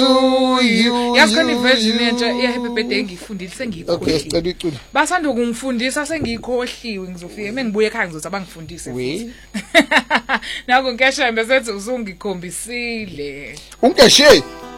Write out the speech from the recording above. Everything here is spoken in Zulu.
Yakhona iversion entsha ye-happy birthday engiyifundile sengiyikhohliwe. Okay, sicela icule. Basanda ukungifundisa sengiyikhohliwe ngizofika mengibuye ekhaya ngizothi abangifundise futhi. Naku Nkeshembe sethi uzungikhombisile. Unkeshe